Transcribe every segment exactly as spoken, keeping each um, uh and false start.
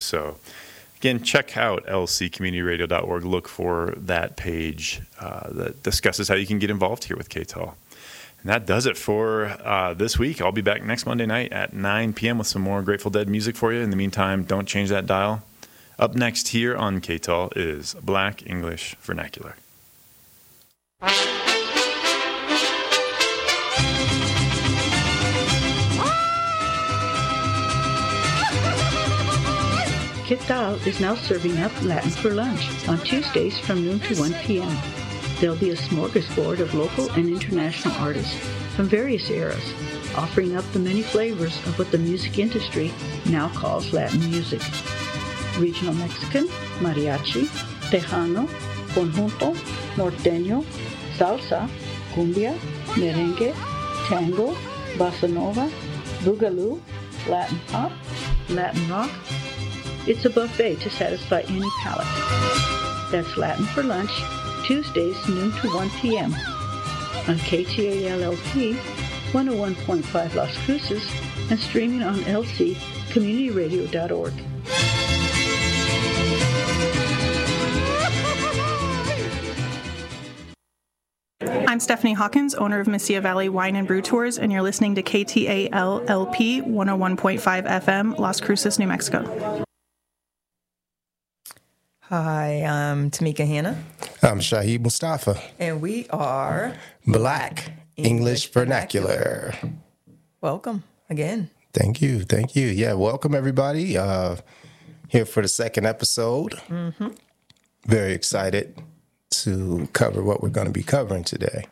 So again, check out l c community radio dot org. Look for that page uh, that discusses how you can get involved here with K T A L. And that does it for uh, this week. I'll be back next Monday night at nine p.m. with some more Grateful Dead music for you. In the meantime, don't change that dial. Up next here on K T A L is Black English Vernacular. K T A L is now serving up Latin for lunch on Tuesdays from noon to one p.m. There'll be a smorgasbord of local and international artists from various eras, offering up the many flavors of what the music industry now calls Latin music. Regional Mexican, mariachi, tejano, conjunto, norteño, salsa, cumbia, merengue, tango, bossa nova, boogaloo, Latin pop, Latin rock. It's a buffet to satisfy any palate. That's Latin for lunch, Tuesdays noon to one p.m. on K T A L L P one oh one point five Las Cruces and streaming on l c community radio dot org. I'm Stephanie Hawkins, owner of Mesilla Valley Wine and Brew Tours, and you're listening to K T A L L P one oh one point five F M, Las Cruces, New Mexico. Hi, I'm Tamika Hanna. I'm Shahid Mustafa. And we are Black English, English Vernacular. Vernacular. Welcome again. Thank you. Thank you. Yeah, welcome everybody. Uh, here for the second episode. Mm-hmm. Very excited to cover what we're going to be covering today.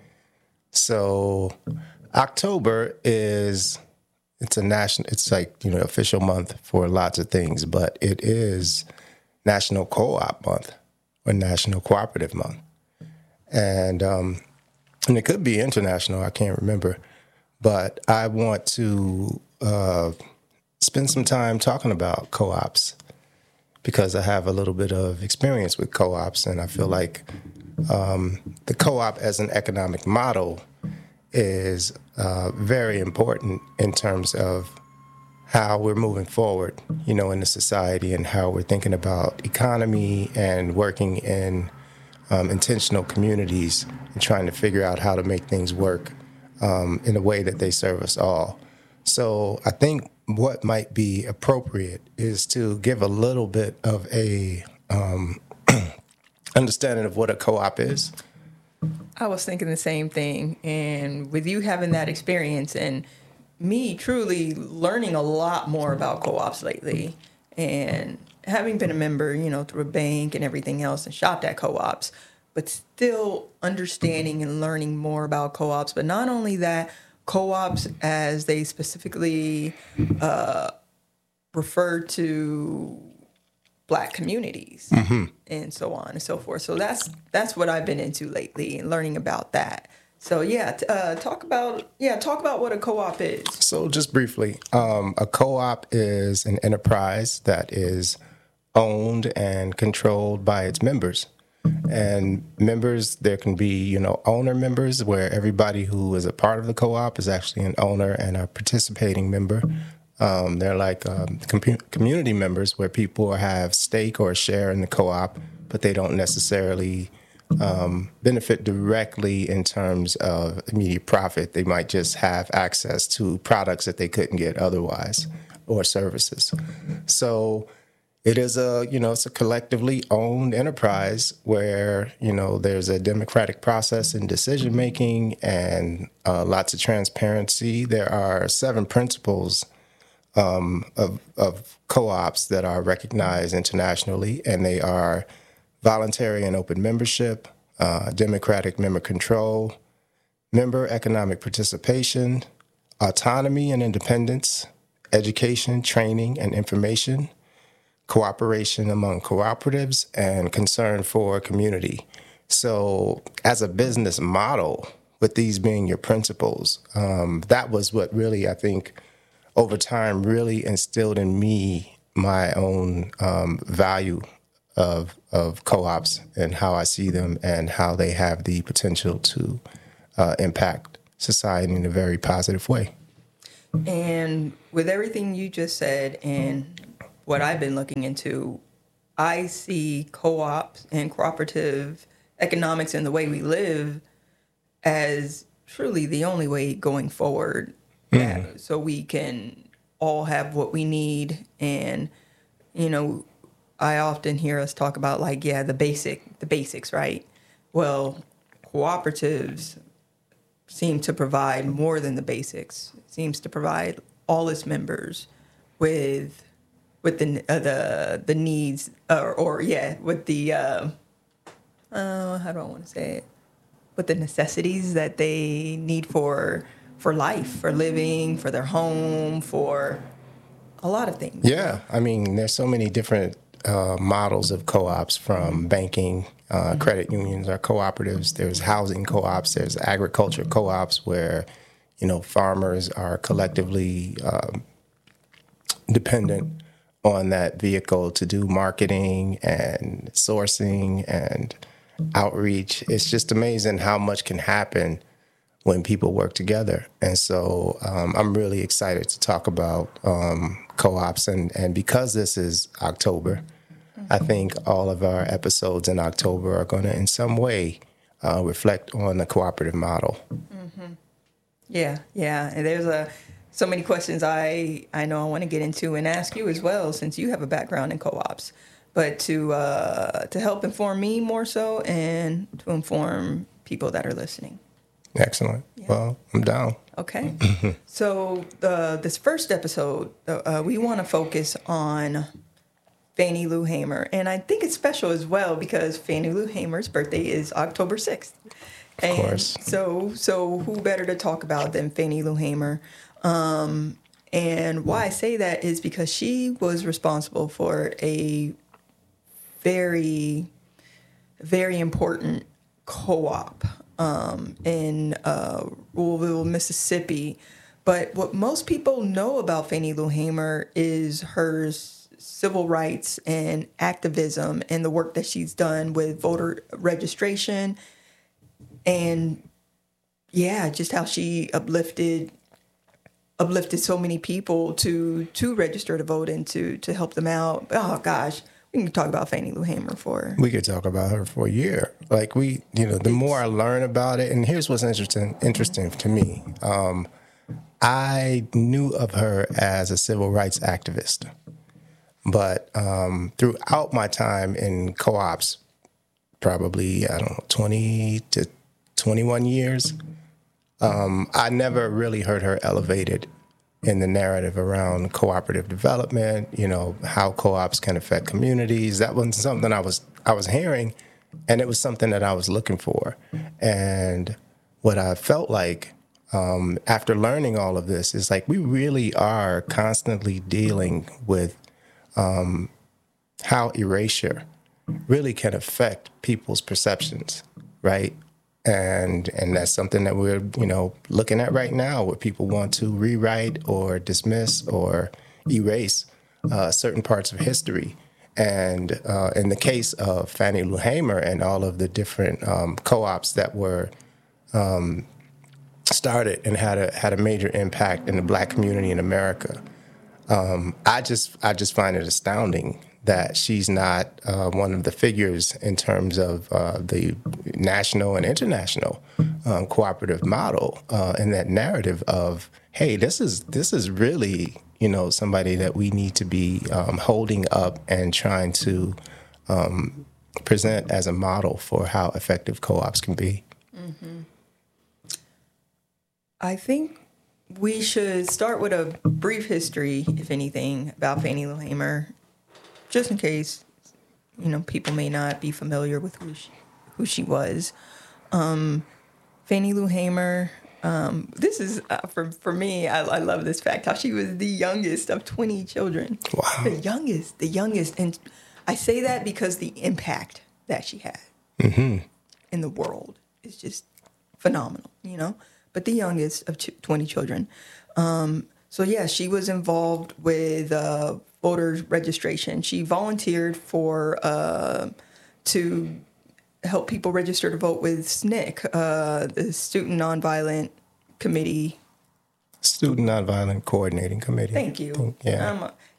So October is, it's a national, it's like, you know, official month for lots of things, but it is National Co-op Month or National Cooperative Month. And, um, and it could be international, I can't remember, but I want to uh, spend some time talking about co-ops because I have a little bit of experience with co-ops, and I feel like um, the co-op as an economic model is uh, very important in terms of how we're moving forward, you know, in the society and how we're thinking about economy and working in um, intentional communities and trying to figure out how to make things work um, in a way that they serve us all. So I think what might be appropriate is to give a little bit of a um, understanding of what a co-op is. I was thinking the same thing. And with you having that experience and me truly learning a lot more about co-ops lately and having been a member, you know, through a bank and everything else and shopped at co-ops, but still understanding and learning more about co-ops. But not only that, co-ops as they specifically uh, refer to Black communities mm-hmm. and so on and so forth. So that's that's what I've been into lately and learning about that. So yeah, t- uh, talk about yeah, talk about what a co-op is. So just briefly, um, a co-op is an enterprise that is owned and controlled by its members. And members, there can be, you know, owner members where everybody who is a part of the co-op is actually an owner and a participating member. Um, they're like um, com- community members where people have stake or a share in the co-op, but they don't necessarily um, benefit directly in terms of immediate profit. They might just have access to products that they couldn't get otherwise or services. So it is a, you know, it's a collectively owned enterprise where, you know, there's a democratic process in decision making and uh, lots of transparency. There are seven principles um, of, of co-ops that are recognized internationally, and they are voluntary and open membership, uh, democratic member control, member economic participation, autonomy and independence, education, training, and information, cooperation among cooperatives, and concern for community. So as a business model, with these being your principles, um, that was what really, I think, over time really instilled in me my own um, value of of co-ops and how I see them and how they have the potential to uh, impact society in a very positive way. And with everything you just said and what I've been looking into, I see co-ops and cooperative economics and the way we live as truly the only way going forward. Mm. that- so we can all have what we need. And, you know, I often hear us talk about like, yeah, the basic, the basics, right? Well, cooperatives seem to provide more than the basics. It seems to provide all its members with with the uh, the the needs, or, or yeah, with the uh, uh, how do I want to say it? With the necessities that they need for for life, for living, for their home, for a lot of things. Yeah, I mean, there's so many different uh, models of co-ops, from banking, uh, mm-hmm. credit unions, or cooperatives. There's housing co-ops. There's agriculture co-ops where, you know, farmers are collectively um, dependent on that vehicle to do marketing and sourcing and outreach. It's just amazing how much can happen when people work together. And so um, I'm really excited to talk about um, co-ops. And, and because this is October, mm-hmm. I think all of our episodes in October are going to, in some way, uh, reflect on the cooperative model. Mm-hmm. Yeah, yeah. And there's a so many questions I, I know I want to get into and ask you as well, since you have a background in co-ops. But to uh, to help inform me more so, and to inform people that are listening. Excellent. Yeah. Well, I'm down. Okay. So uh, this first episode, uh, we want to focus on Fannie Lou Hamer. And I think it's special as well because Fannie Lou Hamer's birthday is October sixth. And of course. So, so who better to talk about than Fannie Lou Hamer? Um, and why I say that is because she was responsible for a very, very important co-op um, in uh, Louisville, Mississippi. But what most people know about Fannie Lou Hamer is her civil rights and activism and the work that she's done with voter registration. And yeah, just how she uplifted uplifted so many people to to register to vote and to to help them out. Oh gosh, we can talk about Fannie Lou Hamer for. We could talk about her for a year. Like we, you know, the more I learn about it, and here's what's interesting interesting to me. Um, I knew of her as a civil rights activist, but um, throughout my time in co-ops, probably I don't know, twenty to twenty-one years. Um, I never really heard her elevated in the narrative around cooperative development, you know, how co-ops can affect communities. That wasn't something I was I was hearing, and it was something that I was looking for. And what I felt like um, after learning all of this is like we really are constantly dealing with um, how erasure really can affect people's perceptions, right? And and that's something that we're, you know, looking at right now, where people want to rewrite or dismiss or erase uh, certain parts of history. And uh, in the case of Fannie Lou Hamer and all of the different um, co-ops that were um, started and had a had a major impact in the Black community in America, um, I just I just find it astounding that she's not uh, one of the figures in terms of uh, the national and international um, cooperative model uh, and that narrative of, hey, this is this is really, you know, somebody that we need to be um, holding up and trying to um, present as a model for how effective co-ops can be. Mm-hmm. I think we should start with a brief history, if anything, about Fannie Lou Hamer. Just in case, you know, people may not be familiar with who she, who she was. Um, Fannie Lou Hamer, um, this is, uh, for, for me, I, I love this fact, how she was the youngest of twenty children. Wow. The youngest, the youngest. And I say that because the impact that she had mm-hmm. in the world is just phenomenal, you know? But the youngest of twenty children. Um, so, yeah, she was involved with uh, voter registration. She volunteered for uh, to help people register to vote with S N C C, uh, the Student Nonviolent Committee. Student Nonviolent Coordinating Committee. Thank you. Yeah. Um,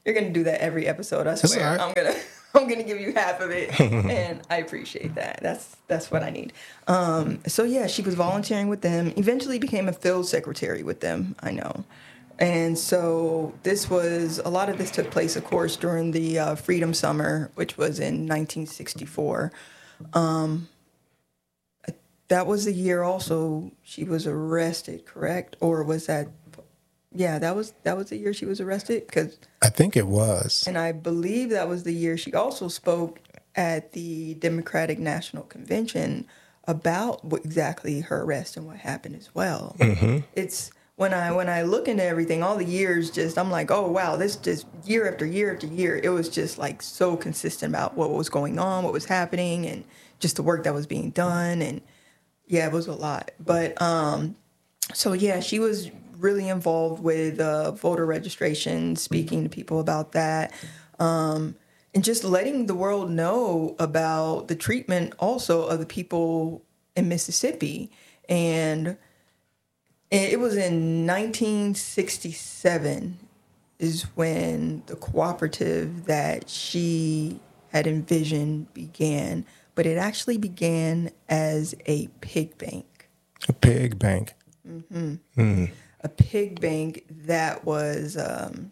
you're gonna do that every episode. I That's swear. all right. I'm gonna I'm gonna give you half of it, and I appreciate that. That's that's what I need. Um, so yeah, she was volunteering with them. Eventually became a field secretary with them. I know. And so this was, a lot of this took place, of course, during the uh, Freedom Summer, which was in nineteen sixty-four. Um, that was the year also she was arrested, correct? Or was that, yeah, that was that was the year she was arrested? 'Cause, I think it was. and I believe that was the year she also spoke at the Democratic National Convention about what, exactly her arrest and what happened as well. Mm-hmm. It's... When I when I look into everything, all the years, just I'm like, oh wow, this just year after year after year, it was just like so consistent about what was going on, what was happening, and just the work that was being done, and yeah, it was a lot. But um, so yeah, she was really involved with uh, voter registration, speaking to people about that, um, and just letting the world know about the treatment also of the people in Mississippi. And it was in nineteen sixty-seven is when the cooperative that she had envisioned began, but it actually began as a pig bank. A pig bank. Mm-hmm. Mm. A pig bank that was um,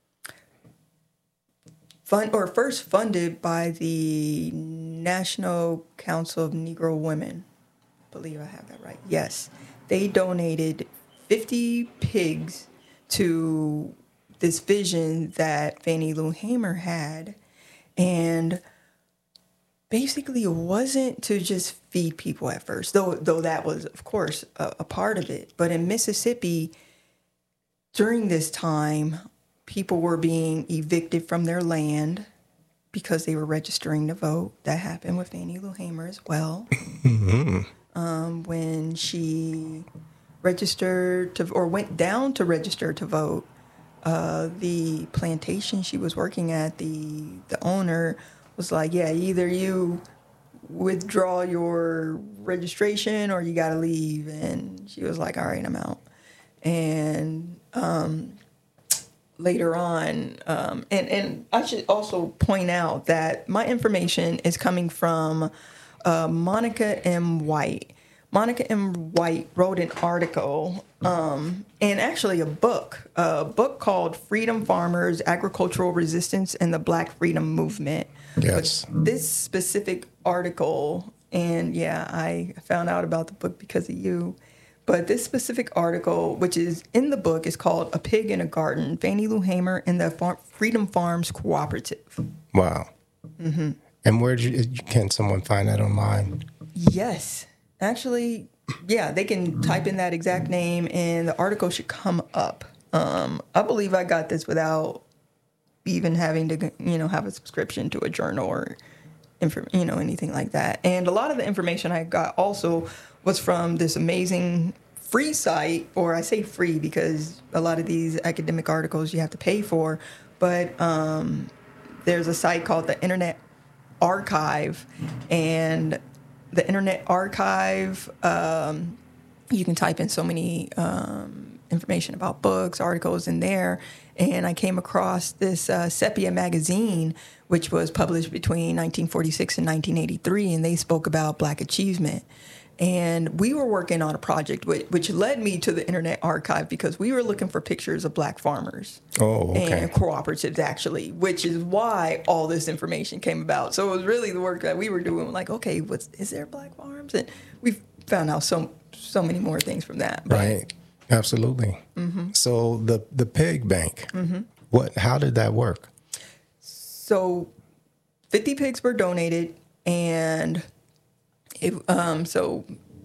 fund or first funded by the National Council of Negro Women. I believe I have that right. Yes. They donated fifty pigs to this vision that Fannie Lou Hamer had. And basically it wasn't to just feed people at first, though though that was, of course, a, a part of it. But in Mississippi, during this time, people were being evicted from their land because they were registering to vote. That happened with Fannie Lou Hamer as well. Mm-hmm. Um, when she registered to, or went down to register to vote, uh, the plantation she was working at, the the owner was like, yeah, either you withdraw your registration or you got to leave. And she was like, all right, I'm out. And um, later on, um, and, and I should also point out that my information is coming from Uh, Monica M. White. Monica M. White wrote an article um, and actually a book, a book called Freedom Farmers, Agricultural Resistance and the Black Freedom Movement. Yes. But this specific article, and yeah, I found out about the book because of you, but this specific article, which is in the book, is called A Pig in a Garden, Fannie Lou Hamer and the Far- Freedom Farms Cooperative. Wow. Mm-hmm. And where you, can someone find that online? Yes. Actually, yeah, they can type in that exact name and the article should come up. Um, I believe I got this without even having to, you know, have a subscription to a journal or, inf- you know, anything like that. And a lot of the information I got also was from this amazing free site, or I say free because a lot of these academic articles you have to pay for, but um, there's a site called the Internet Archive, and the Internet Archive, um, you can type in so many um, information about books, articles in there, and I came across this uh, Sepia magazine, which was published between nineteen forty-six and nineteen eighty-three, and they spoke about Black achievement. And we were working on a project which, which led me to the Internet Archive because we were looking for pictures of Black farmers. Oh, okay. And cooperatives, actually, which is why all this information came about. So it was really the work that we were doing. Like, okay, what's is there Black farms? And we found out so so many more things from that. But, right. Absolutely. Mm-hmm. So the the pig bank, mm-hmm. what? How did that work? So fifty pigs were donated, and It, um, so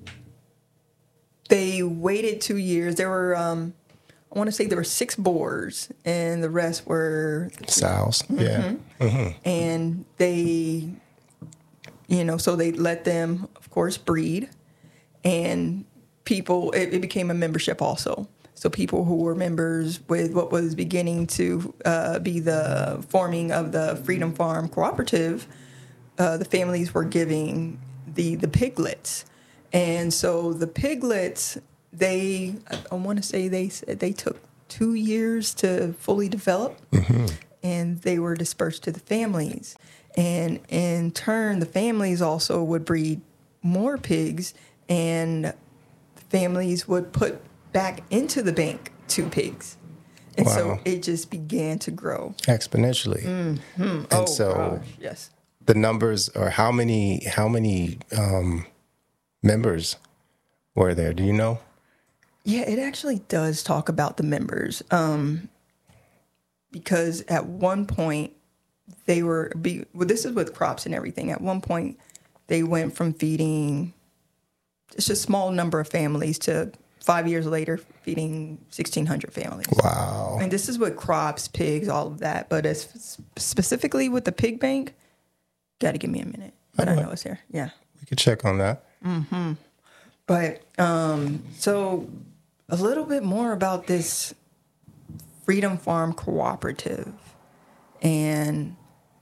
they waited two years. There were, um, I want to say there were six boars, and the rest were sows. Mm-hmm. Yeah, mm-hmm. And they, you know, so they let them, of course, breed, and people. It, it became a membership also. So people who were members with what was beginning to uh, be the forming of the Freedom Farm Cooperative, uh, the families were giving the the piglets. And so the piglets, they, I, I want to say they said they took two years to fully develop. Mm-hmm. and they were dispersed to the families. And in turn, the families also would breed more pigs, and families would put back into the bank two pigs. And Wow. so it just began to grow. Exponentially. Mm-hmm. And oh, so gosh, yes. the numbers, or how many how many um, members were there? Do you know? Yeah, it actually does talk about the members, um, because at one point they were, be, well, this is with crops and everything. At one point, they went from feeding just a small number of families to five years later feeding sixteen hundred families. Wow. And this is with crops, pigs, all of that. But as specifically with the pig bank, got to give me a minute. But I know it's here. Yeah. We could check on that. Mm-hmm. But um, so a little bit more about this Freedom Farm Cooperative and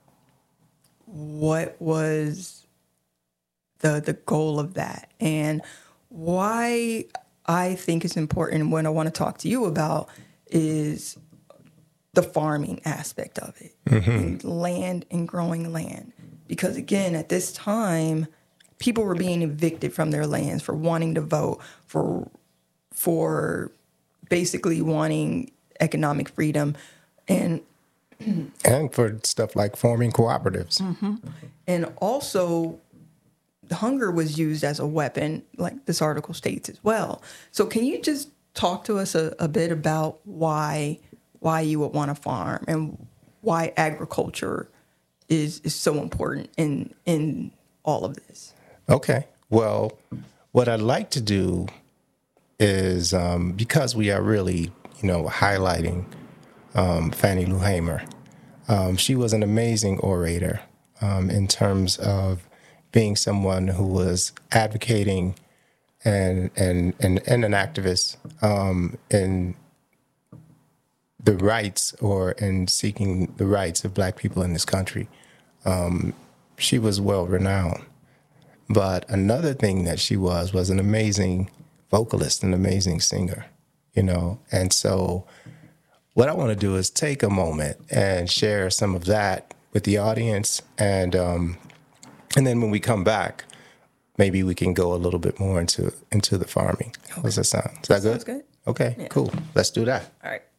what was the the goal of that, and why I think it's important, and what I want to talk to you about is the farming aspect of it, Mm-hmm. and land and growing land. Because again, at this time, people were being evicted from their lands for wanting to vote, for for basically wanting economic freedom, and And for stuff like forming cooperatives. Mm-hmm. and also the hunger was used as a weapon, like this article states as well. So can you just talk to us a, a bit about why why you would want to farm and why agriculture is is so important in in all of this? Okay. Well, what I'd like to do is, um, because we are really, you know, highlighting um, Fannie Lou Hamer. Um, she was an amazing orator um, in terms of being someone who was advocating and and and, and an activist um, in the rights or in seeking the rights of Black people in this country. Um, she was well renowned. But another thing that she was was an amazing vocalist, an amazing singer, you know. And so what I want to do is take a moment and share some of that with the audience. And um, and then when we come back, maybe we can go a little bit more into into the farming. How does that sound? Is that, That good? sounds good. Okay, Yeah. cool. Let's do that. All right.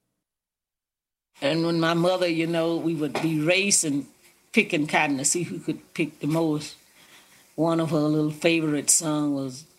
And when my mother, you know, we would be racing, picking cotton to see who could pick the most. One of her little favorite songs was